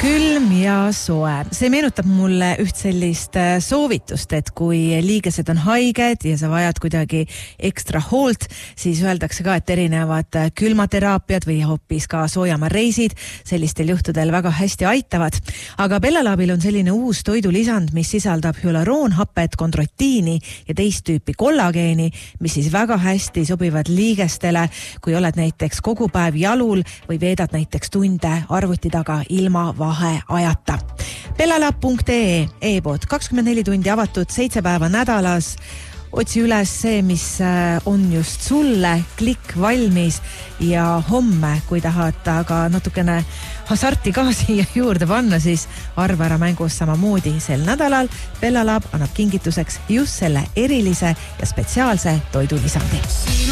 Külm ja soe. See meenutab mulle üht sellist soovitust, et kui liigesed on haiged ja sa vajad kuidagi ekstra hoolt, siis öeldakse ka, et erinevad külmateraapiad või hoopis ka soojamaareisid sellistel juhtudel väga hästi aitavad. Aga Bellalabil on selline uus toidulisand, mis sisaldab hüaluroonhapet, kondrotiini ja teist tüüpi kollageeni, mis siis väga hästi sobivad liigestele, kui oled näiteks kogu päev jalul või veedad näiteks tunde arvuti taga ilma ajata. Bellalab.ee e-pood 24 tundi avatud 7 päeva nädalas. Otsi üles see, mis on just sulle, klikk valmis ja homme, kui tahad aga natukene hasarti ka siia juurde panna, siis arva ära mängus samamoodi sel nädalal. Bellalab annab kingituseks just selle erilise ja spetsiaalse toidulisandi.